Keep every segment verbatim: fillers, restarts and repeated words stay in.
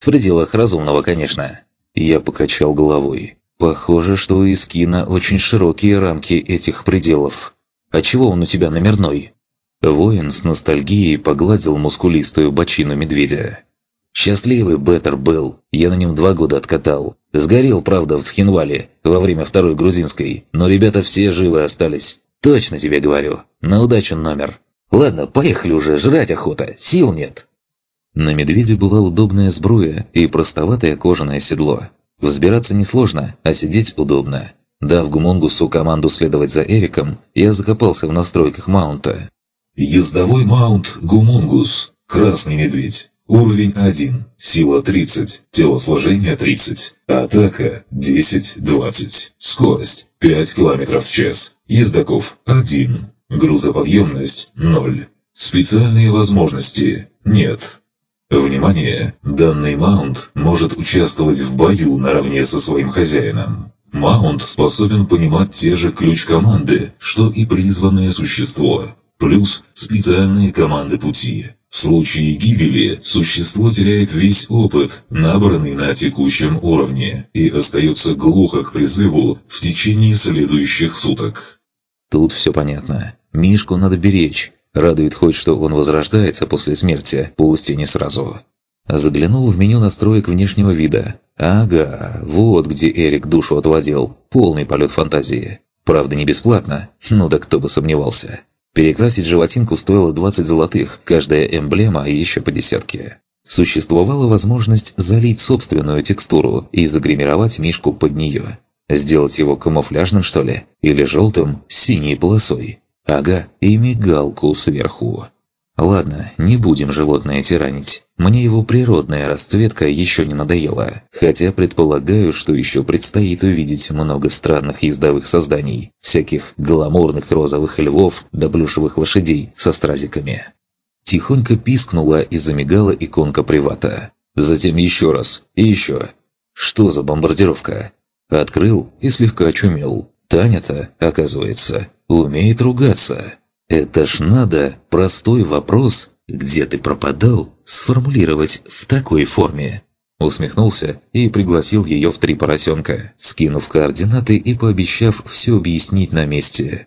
В пределах разумного, конечно. Я покачал головой. Похоже, что у Искина очень широкие рамки этих пределов. А чего он у тебя номерной? Воин с ностальгией погладил мускулистую бочину медведя. Счастливый Беттер был. Я на нем два года откатал. Сгорел, правда, в Цхинвале во время Второй Грузинской, но ребята все живы остались. Точно тебе говорю. На удачу номер. Ладно, поехали уже, жрать охота, сил нет. На медведе была удобная сбруя и простоватое кожаное седло. Взбираться несложно, а сидеть удобно. Дав Гумунгусу команду следовать за Эриком, я закопался в настройках маунта. Ездовой маунт Гумунгус. Красный медведь. Уровень один. Сила тридцать. Телосложение тридцать. Атака десять двадцать. Скорость пять километров в час. Ездаков один. Грузоподъемность ноль. Специальные возможности нет. Внимание! Данный маунт может участвовать в бою наравне со своим хозяином. Маунт способен понимать те же ключ-команды, что и призванное существо, плюс специальные команды пути. В случае гибели существо теряет весь опыт, набранный на текущем уровне, и остается глухо к призыву в течение следующих суток. Тут все понятно. Мишку надо беречь. Радует хоть, что он возрождается после смерти, пусть и не сразу. Заглянул в меню настроек внешнего вида. Ага, вот где Эрик душу отводил. Полный полет фантазии. Правда, не бесплатно. Ну да кто бы сомневался. Перекрасить животинку стоило двадцать золотых, каждая эмблема еще по десятке. Существовала возможность залить собственную текстуру и загримировать Мишку под нее. Сделать его камуфляжным, что ли? Или желтым с синей полосой? Ага, и мигалку сверху. Ладно, не будем животное тиранить. Мне его природная расцветка еще не надоела. Хотя предполагаю, что еще предстоит увидеть много странных ездовых созданий. Всяких гламурных розовых львов да плюшевых лошадей со стразиками. Тихонько пискнула и замигала иконка привата. Затем еще раз и еще. Что за бомбардировка? Открыл и слегка очумел. Таня-то, оказывается, умеет ругаться. Это ж надо простой вопрос «Где ты пропадал?» сформулировать в такой форме. Усмехнулся и пригласил ее в три поросенка, скинув координаты и пообещав все объяснить на месте.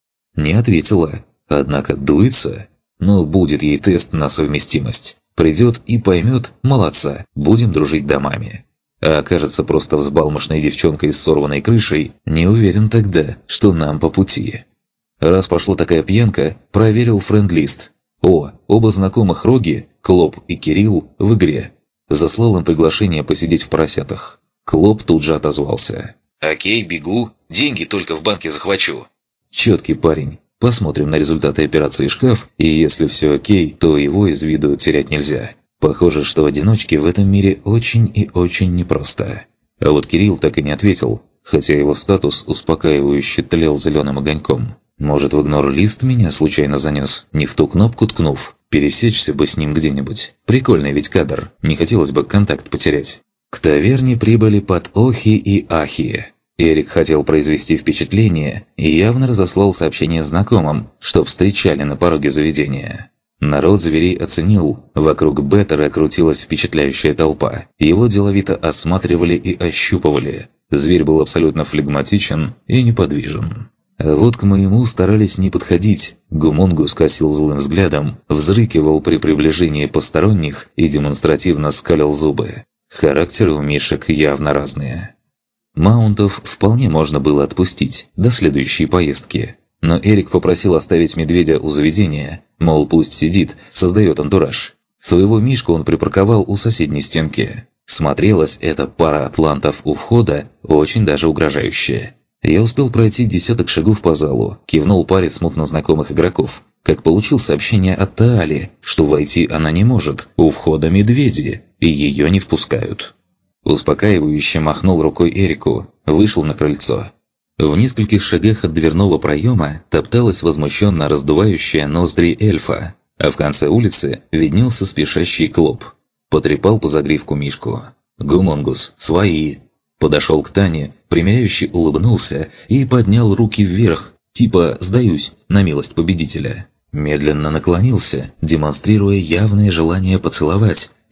Не ответила, однако дуется. Но будет ей тест на совместимость. Придет и поймет, молодца, будем дружить домами. А окажется просто взбалмошной девчонкой с сорванной крышей, не уверен тогда, что нам по пути. Раз пошла такая пьянка, проверил френд-лист. О, оба знакомых Роги, Клоп и Кирилл, в игре. Заслал им приглашение посидеть в поросятах. Клоп тут же отозвался. «Окей, бегу. Деньги только в банке захвачу». Четкий парень. Посмотрим на результаты операции «Шкаф», и если все окей, то его из виду терять нельзя. Похоже, что одиночке в этом мире очень и очень непросто. А вот Кирилл так и не ответил, хотя его статус успокаивающе тлел зеленым огоньком. Может, в игнор-лист меня случайно занес, не в ту кнопку ткнув? Пересечься бы с ним где-нибудь. Прикольный ведь кадр, не хотелось бы контакт потерять. К таверне прибыли под охи и ахи. Эрик хотел произвести впечатление и явно разослал сообщение знакомым, что встречали на пороге заведения. Народ зверей оценил, вокруг Беттера крутилась впечатляющая толпа. Его деловито осматривали и ощупывали. Зверь был абсолютно флегматичен и неподвижен. А вот к моему старались не подходить. Гумунгус косил злым взглядом, взрыкивал при приближении посторонних и демонстративно скалил зубы. Характеры у мишек явно разные. Маунтов вполне можно было отпустить до следующей поездки. Но Эрик попросил оставить медведя у заведения, мол, пусть сидит, создает антураж. Своего мишку он припарковал у соседней стенки. Смотрелась эта пара атлантов у входа очень даже угрожающе. Я успел пройти десяток шагов по залу, кивнул паре смутно знакомых игроков, как получил сообщение от Таали, что войти она не может, у входа медведи, и ее не впускают. Успокаивающе махнул рукой Эрику, вышел на крыльцо. В нескольких шагах от дверного проема топталась возмущенно раздувающая ноздри эльфа, а в конце улицы виднелся спешащий Клоп. Потрепал по загривку мишку. «Гумунгус, свои!» Подошел к Тане, примиряюще улыбнулся и поднял руки вверх, типа «сдаюсь» на милость победителя. Медленно наклонился, демонстрируя явное желание поцеловать,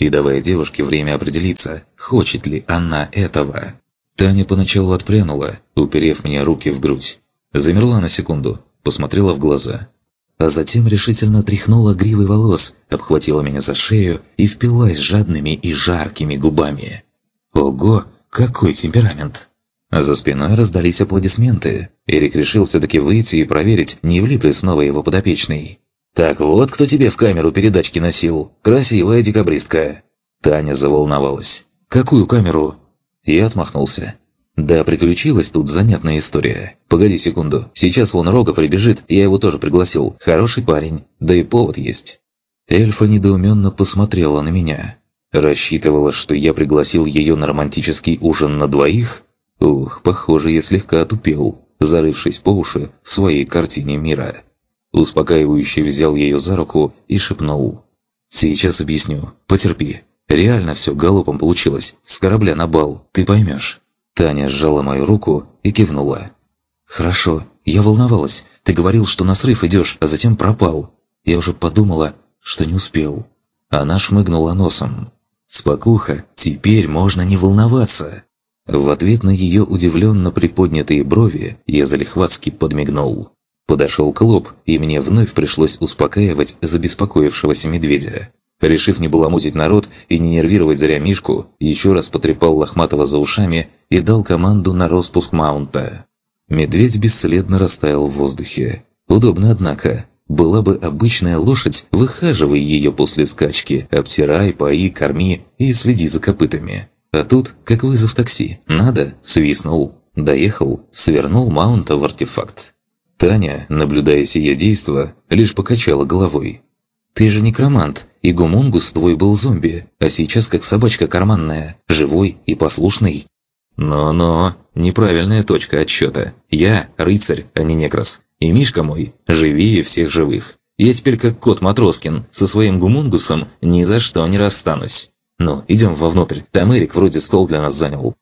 и давая девушке время определиться, хочет ли она этого. Таня поначалу отпрянула, уперев мне руки в грудь. Замерла на секунду, посмотрела в глаза. А затем решительно тряхнула гривой волос, обхватила меня за шею и впилась жадными и жаркими губами. Ого, какой темперамент! За спиной раздались аплодисменты. Эрик решил все-таки выйти и проверить, не влип ли снова его подопечный. «Так вот, кто тебе в камеру передачки носил? Красивая декабристка!» Таня заволновалась. «Какую камеру?» Я отмахнулся. «Да, приключилась тут занятная история. Погоди секунду, сейчас вон Рога прибежит, я его тоже пригласил. Хороший парень, да и повод есть». Эльфа недоуменно посмотрела на меня. Рассчитывала, что я пригласил ее на романтический ужин на двоих? Ух, похоже, я слегка отупел, зарывшись по уши в своей картине мира. Успокаивающе взял ее за руку и шепнул. «Сейчас объясню. Потерпи. Реально все галопом получилось. С корабля на бал. Ты поймешь». Таня сжала мою руку и кивнула. «Хорошо. Я волновалась. Ты говорил, что на срыв идешь, а затем пропал. Я уже подумала, что не успел». Она шмыгнула носом. «Спокуха, теперь можно не волноваться». В ответ на ее удивленно приподнятые брови я залихватски подмигнул. Подошел Клоп, и мне вновь пришлось успокаивать забеспокоившегося медведя. Решив не баламутить народ и не нервировать зря Мишку, еще раз потрепал Лохматого за ушами и дал команду на распуск маунта. Медведь бесследно растаял в воздухе. Удобно, однако. Была бы обычная лошадь, выхаживай ее после скачки, обтирай, пои, корми и следи за копытами. А тут, как вызов такси. Надо – свистнул. Доехал, свернул маунта в артефакт. Таня, наблюдая сие действо, лишь покачала головой. «Ты же некромант, и гумунгус твой был зомби, а сейчас как собачка карманная, живой и послушный». «Но-но, неправильная точка отсчета. Я – рыцарь, а не некрас. И Мишка мой – живее всех живых. Я теперь как кот Матроскин, со своим гумунгусом ни за что не расстанусь. Ну, идем вовнутрь, там Эрик вроде стол для нас занял».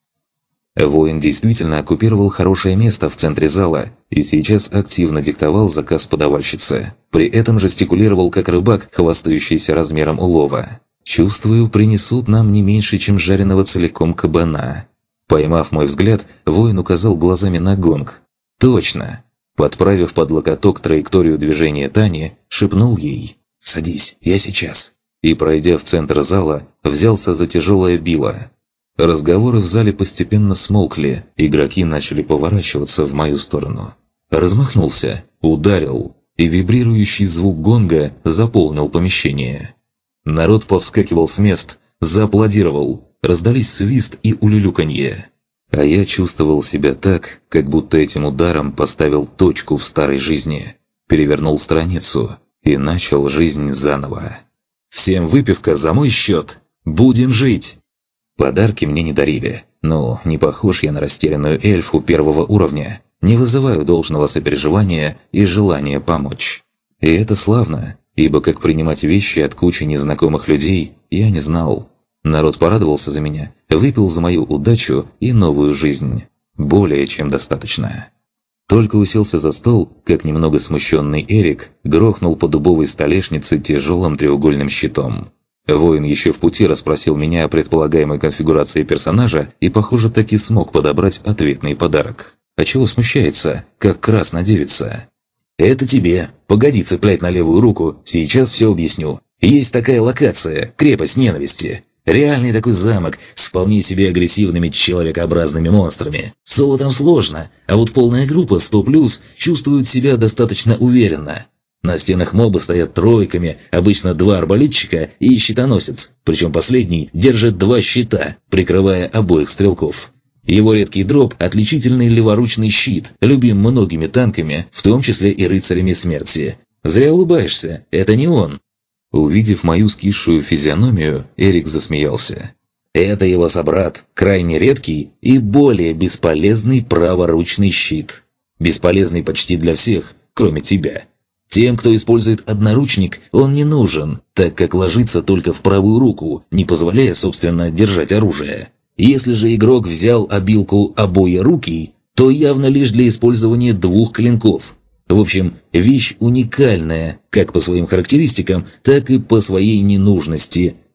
Воин действительно оккупировал хорошее место в центре зала и сейчас активно диктовал заказ подавальщице. При этом жестикулировал как рыбак, хвастающийся размером улова. «Чувствую, принесут нам не меньше, чем жареного целиком кабана». Поймав мой взгляд, воин указал глазами на гонг. «Точно!» Подправив под локоток траекторию движения Тани, шепнул ей «Садись, я сейчас». И, пройдя в центр зала, взялся за тяжелое било. Разговоры в зале постепенно смолкли, игроки начали поворачиваться в мою сторону. Размахнулся, ударил, и вибрирующий звук гонга заполнил помещение. Народ повскакивал с мест, зааплодировал, раздались свист и улюлюканье. А я чувствовал себя так, как будто этим ударом поставил точку в старой жизни, перевернул страницу и начал жизнь заново. «Всем выпивка за мой счет! Будем жить!» Подарки мне не дарили. Ну, не похож я на растерянную эльфу первого уровня. Не вызываю должного сопереживания и желания помочь. И это славно, ибо как принимать вещи от кучи незнакомых людей, я не знал. Народ порадовался за меня, выпил за мою удачу и новую жизнь. Более чем достаточно. Только уселся за стол, как немного смущенный Эрик грохнул по дубовой столешнице тяжелым треугольным щитом. Воин еще в пути расспросил меня о предполагаемой конфигурации персонажа и, похоже, таки смог подобрать ответный подарок. А чего смущается, как красная девица? «Это тебе. Погоди цеплять на левую руку, сейчас все объясню. Есть такая локация – крепость ненависти. Реальный такой замок с вполне себе агрессивными человекообразными монстрами. Соло там сложно, а вот полная группа сто плюс чувствует себя достаточно уверенно. На стенах мобы стоят тройками, обычно два арбалетчика и щитоносец, причем последний держит два щита, прикрывая обоих стрелков. Его редкий дроп – отличительный леворучный щит, любим многими танками, в том числе и рыцарями смерти. Зря улыбаешься, это не он. Увидев мою скисшую физиономию, Эрик засмеялся. Это его собрат, крайне редкий и более бесполезный праворучный щит. Бесполезный почти для всех, кроме тебя. Тем, кто использует одноручник, он не нужен, так как ложится только в правую руку, не позволяя, собственно, держать оружие. Если же игрок взял обилку обоерукий, то явно лишь для использования двух клинков. В общем, вещь уникальная, как по своим характеристикам, так и по своей ненужности,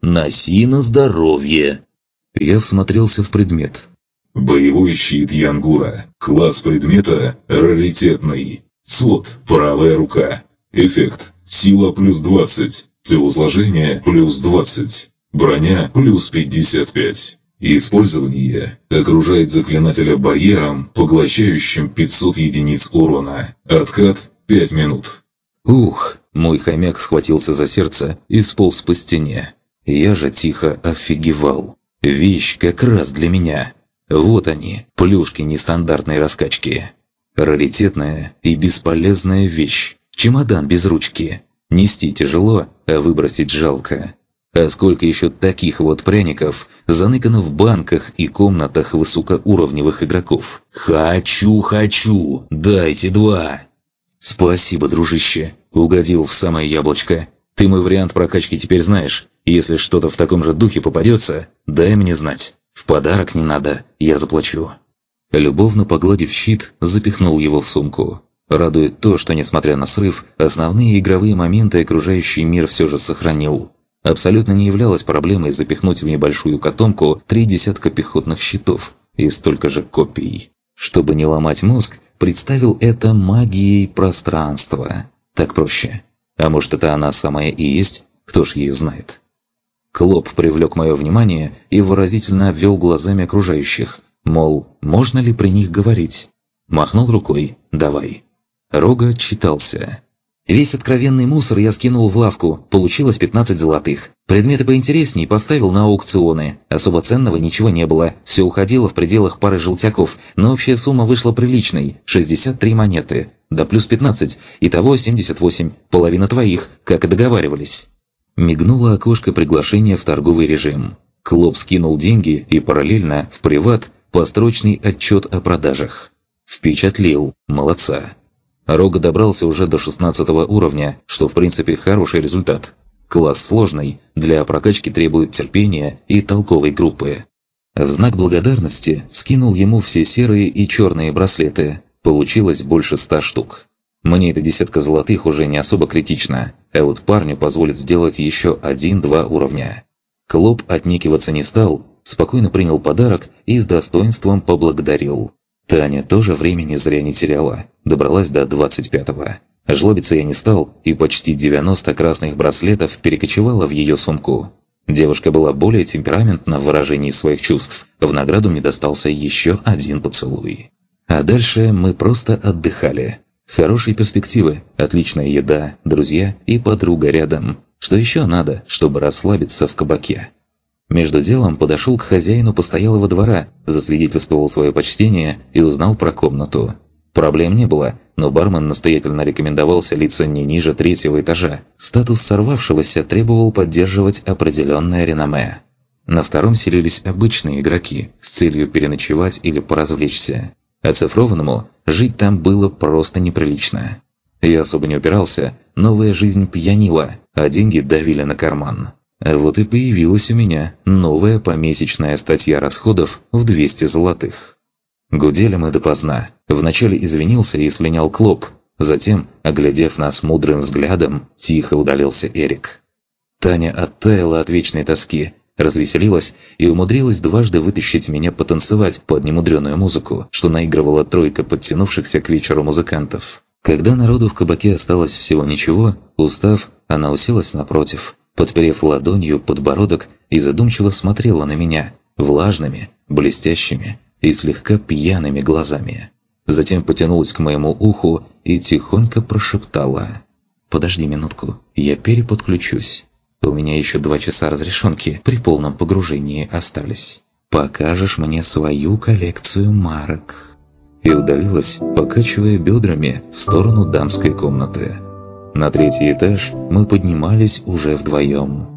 Носи на здоровье!» Я всмотрелся в предмет. Боевой щит Янгура. Класс предмета раритетный. Слот правая рука. Эффект сила плюс двадцать. Телосложение плюс двадцать. Броня плюс пятьдесят пять. Использование окружает заклинателя барьером, поглощающим пятьсот единиц урона. Откат пять минут. Ух, мой хомяк схватился за сердце и сполз по стене. Я же тихо офигевал. Вещь как раз для меня. Вот они, плюшки нестандартной раскачки. Раритетная и бесполезная вещь. Чемодан без ручки. Нести тяжело, а выбросить жалко. А сколько еще таких вот пряников заныкано в банках и комнатах высокоуровневых игроков? Хочу, хочу, дайте два. Спасибо, дружище, угодил в самое яблочко. Ты мой вариант прокачки теперь знаешь. Если что-то в таком же духе попадется, дай мне знать. В подарок не надо, я заплачу. Любовно погладив щит, запихнул его в сумку. Радует то, что, несмотря на срыв, основные игровые моменты окружающий мир все же сохранил. Абсолютно не являлось проблемой запихнуть в небольшую котомку три десятка пехотных щитов и столько же копий. Чтобы не ломать мозг, представил это магией пространства. Так проще. А может, это она самая и есть? Кто ж ее знает? Клоп привлек мое внимание и выразительно обвел глазами окружающих. Мол, можно ли при них говорить? Махнул рукой «давай». Рога отчитался. Весь откровенный мусор я скинул в лавку, получилось пятнадцать золотых. Предметы поинтересней поставил на аукционы. Особо ценного ничего не было, все уходило в пределах пары желтяков, но общая сумма вышла приличной – шестьдесят три монеты. Да плюс пятнадцать, итого семьдесят восемь, половина твоих, как и договаривались. Мигнуло окошко приглашения в торговый режим. Клоп скинул деньги и параллельно, в приват, построчный отчет о продажах. Впечатлил, молодца. Рога добрался уже до шестнадцатого уровня, что в принципе хороший результат. Класс сложный, для прокачки требует терпения и толковой группы. В знак благодарности скинул ему все серые и черные браслеты. Получилось больше ста штук. Мне эта десятка золотых уже не особо критична, а вот парню позволит сделать еще один-два уровня. Клоп отнекиваться не стал, спокойно принял подарок и с достоинством поблагодарил. Таня тоже времени зря не теряла, добралась до двадцать пятого. Жлобиться я не стал, и почти девяносто красных браслетов перекочевало в ее сумку. Девушка была более темпераментна в выражении своих чувств, в награду мне достался еще один поцелуй. А дальше мы просто отдыхали. Хорошие перспективы, отличная еда, друзья и подруга рядом. Что еще надо, чтобы расслабиться в кабаке? Между делом подошел к хозяину постоялого двора, засвидетельствовал свое почтение и узнал про комнату. Проблем не было, но бармен настоятельно рекомендовал селиться не ниже третьего этажа. Статус сорвавшегося требовал поддерживать определенное реноме. На втором селились обычные игроки с целью переночевать или поразвлечься. Оцифрованному жить там было просто неприлично. Я особо не упирался, новая жизнь пьянила, а деньги давили на карман. А вот и появилась у меня новая помесячная статья расходов в двести золотых. Гудели мы допоздна. Вначале извинился и слинял Клоп. Затем, оглядев нас мудрым взглядом, тихо удалился Эрик. Таня оттаяла от вечной тоски, развеселилась и умудрилась дважды вытащить меня потанцевать под немудреную музыку, что наигрывала тройка подтянувшихся к вечеру музыкантов. Когда народу в кабаке осталось всего ничего, устав, она уселась напротив, подперев ладонью подбородок и задумчиво смотрела на меня влажными, блестящими и слегка пьяными глазами. Затем потянулась к моему уху и тихонько прошептала: «Подожди минутку, я переподключусь. У меня еще два часа разрешенки при полном погружении остались. Покажешь мне свою коллекцию марок». И удалилась, покачивая бедрами в сторону дамской комнаты. На третий этаж мы поднимались уже вдвоем.